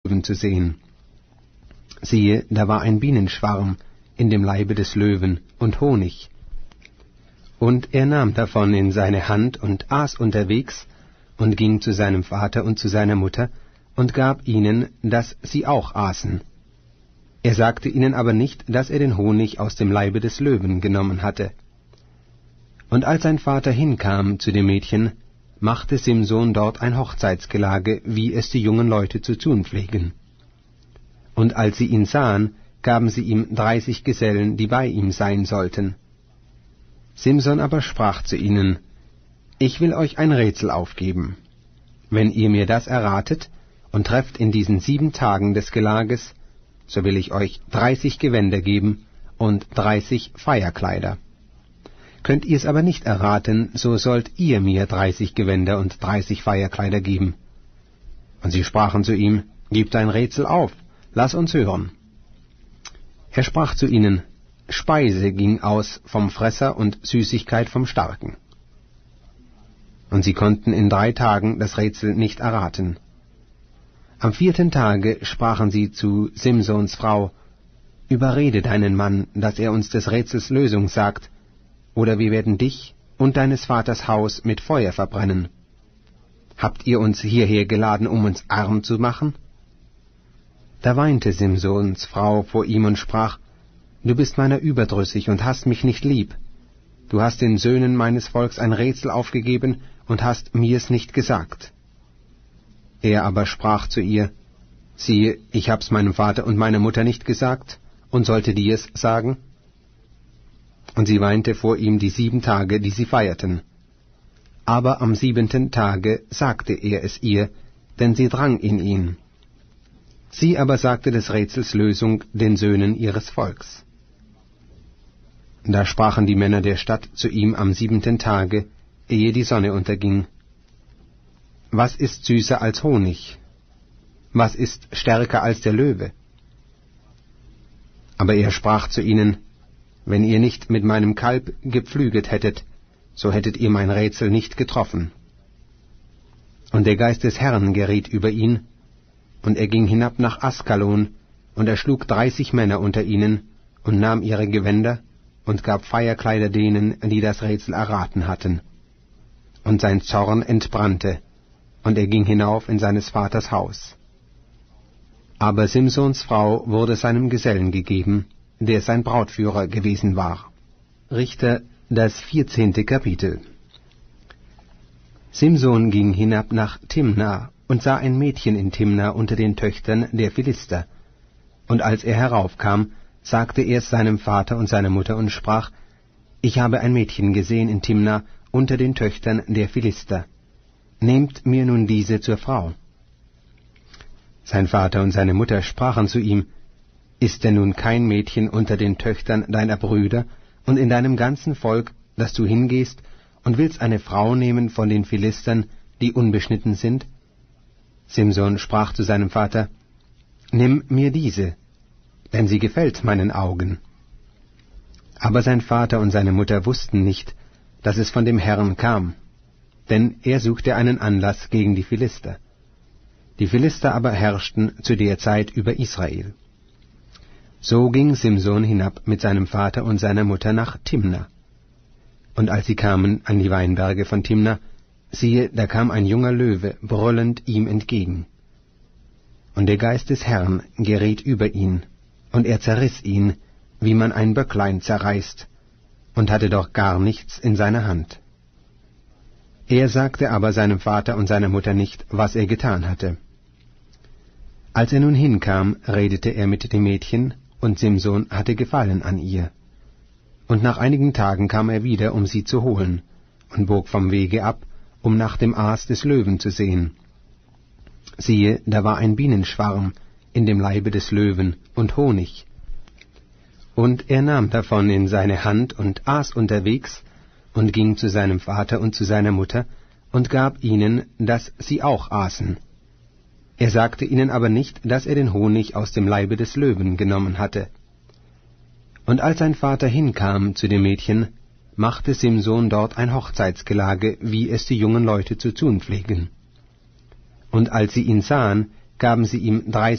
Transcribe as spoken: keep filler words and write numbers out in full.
Löwen zu sehen. Siehe, da war ein Bienenschwarm in dem Leibe des Löwen und Honig. Und er nahm davon in seine Hand und aß unterwegs und ging zu seinem Vater und zu seiner Mutter und gab ihnen, dass sie auch aßen. Er sagte ihnen aber nicht, dass er den Honig aus dem Leibe des Löwen genommen hatte. Und als sein Vater hinkam zu dem Mädchen, machte Simson dort ein Hochzeitsgelage, wie es die jungen Leute zu tun pflegen. Und als sie ihn sahen, gaben sie ihm dreißig Gesellen, die bei ihm sein sollten. Simson aber sprach zu ihnen, Ich will euch ein Rätsel aufgeben. Wenn ihr mir das erratet und trefft in diesen sieben Tagen des Gelages, so will ich euch dreißig Gewänder geben und dreißig Feierkleider. Könnt ihr es aber nicht erraten, so sollt ihr mir dreißig Gewänder und dreißig Feierkleider geben. Und sie sprachen zu ihm, Gib dein Rätsel auf, lass uns hören. Er sprach zu ihnen, Speise ging aus vom Fresser und Süßigkeit vom Starken. Und sie konnten in drei Tagen das Rätsel nicht erraten. Am vierten Tage sprachen sie zu Simsons Frau, Überrede deinen Mann, dass er uns des Rätsels Lösung sagt, oder wir werden dich und deines Vaters Haus mit Feuer verbrennen. Habt ihr uns hierher geladen, um uns arm zu machen? Da weinte Simsons Frau vor ihm und sprach, Du bist meiner überdrüssig und hast mich nicht lieb. Du hast den Söhnen meines Volks ein Rätsel aufgegeben und hast mir's nicht gesagt. Er aber sprach zu ihr, Siehe, ich hab's meinem Vater und meiner Mutter nicht gesagt, und sollte dir's sagen? Und sie weinte vor ihm die sieben Tage, die sie feierten. Aber am siebenten Tage sagte er es ihr, denn sie drang in ihn. Sie aber sagte des Rätsels Lösung den Söhnen ihres Volks. Da sprachen die Männer der Stadt zu ihm am siebenten Tage, ehe die Sonne unterging. Was ist süßer als Honig? Was ist stärker als der Löwe? Aber er sprach zu ihnen, Wenn ihr nicht mit meinem Kalb gepflüget hättet, so hättet ihr mein Rätsel nicht getroffen. Und der Geist des Herrn geriet über ihn, und er ging hinab nach Askalon, und erschlug dreißig Männer unter ihnen, und nahm ihre Gewänder, und gab Feierkleider denen, die das Rätsel erraten hatten. Und sein Zorn entbrannte, und er ging hinauf in seines Vaters Haus. Aber Simsons Frau wurde seinem Gesellen gegeben, der sein Brautführer gewesen war. Richter, das vierzehnte Kapitel. Simson ging hinab nach Timna und sah ein Mädchen in Timna unter den Töchtern der Philister. Und als er heraufkam, sagte er es seinem Vater und seiner Mutter und sprach, Ich habe ein Mädchen gesehen in Timna unter den Töchtern der Philister. Nehmt mir nun diese zur Frau. Sein Vater und seine Mutter sprachen zu ihm, Ist denn nun kein Mädchen unter den Töchtern deiner Brüder und in deinem ganzen Volk, dass du hingehst und willst eine Frau nehmen von den Philistern, die unbeschnitten sind? Simson sprach zu seinem Vater, Nimm mir diese, denn sie gefällt meinen Augen. Aber sein Vater und seine Mutter wussten nicht, dass es von dem Herrn kam, denn er suchte einen Anlass gegen die Philister. Die Philister aber herrschten zu der Zeit über Israel. So ging Simson hinab mit seinem Vater und seiner Mutter nach Timna. Und als sie kamen an die Weinberge von Timna, siehe, da kam ein junger Löwe brüllend ihm entgegen. Und der Geist des Herrn geriet über ihn, und er zerriss ihn, wie man ein Böcklein zerreißt, und hatte doch gar nichts in seiner Hand. Er sagte aber seinem Vater und seiner Mutter nicht, was er getan hatte. Als er nun hinkam, redete er mit dem Mädchen, und Simson hatte Gefallen an ihr. Und nach einigen Tagen kam er wieder, um sie zu holen, und bog vom Wege ab, um nach dem Aas des Löwen zu sehen. Siehe, da war ein Bienenschwarm in dem Leibe des Löwen und Honig. Und er nahm davon in seine Hand und aß unterwegs, und ging zu seinem Vater und zu seiner Mutter, und gab ihnen, dass sie auch aßen. Er sagte ihnen aber nicht, dass er den Honig aus dem Leibe des Löwen genommen hatte. Und als sein Vater hinkam zu dem Mädchen, machte Simson dort ein Hochzeitsgelage, wie es die jungen Leute zu tun pflegen. Und als sie ihn sahen, gaben sie ihm dreißig